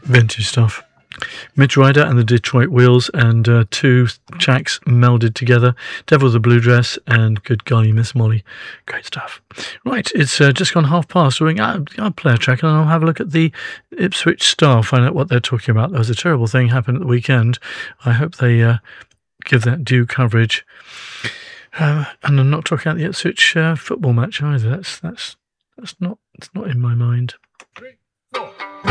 Vintage stuff. Midge Rider and the Detroit Wheels, and two tracks melded together. Devil with the Blue Dress and Good Golly Miss Molly. Great stuff. Right, it's just gone past. I'll play a track and I'll have a look at the Ipswich Star, find out what they're talking about. There was a terrible thing happened at the weekend. I hope they give that due coverage. And I'm not talking about the Ipswich football match either. That's not in my mind.